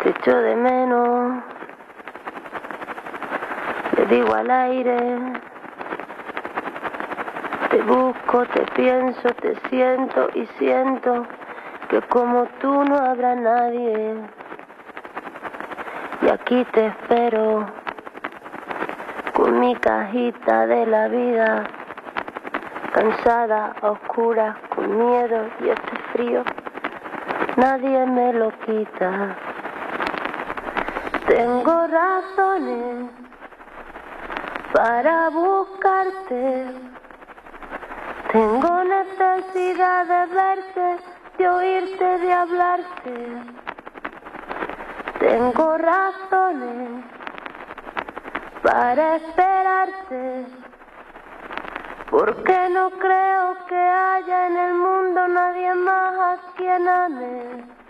Te echo de menos, le digo al aire. Te busco, te pienso, te siento y siento que como tú no habrá nadie. Y aquí te espero con mi cajita de la vida, cansada, a oscuras, con miedo y este frío, nadie me lo quita. Tengo razones para buscarte, tengo necesidad de verte, de oírte, de hablarte. Tengo razones para esperarte, porque no creo que haya en el mundo nadie más a quien ame.